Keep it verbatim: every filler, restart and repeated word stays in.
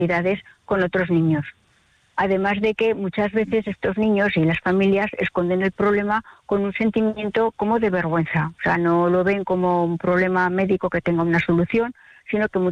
actividades con otros niños. Además de que muchas veces estos niños y las familias esconden el problema con un sentimiento como de vergüenza. O sea, no lo ven como un problema médico que tenga una solución, sino que